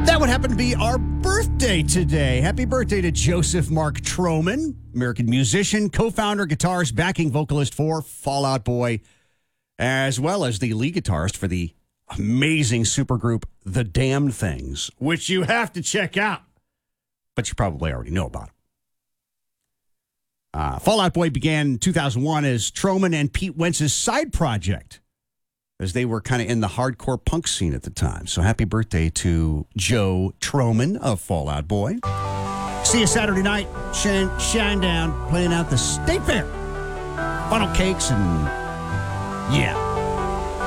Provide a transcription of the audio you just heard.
That would happen to be our birthday today. Happy birthday to Joseph Mark Troman, American musician, co-founder, guitarist, backing vocalist for Fall Out Boy, as well as the lead guitarist for the amazing supergroup The Damned Things, which you have to check out, but you probably already know about them. Fall Out Boy began in 2001 as Troman and Pete Wentz's side project, as they were kind of in the hardcore punk scene at the time. So happy birthday to Joe Troman of Fall Out Boy. See you Saturday night, Shinedown, playing out the State Fair. Funnel cakes and, yeah.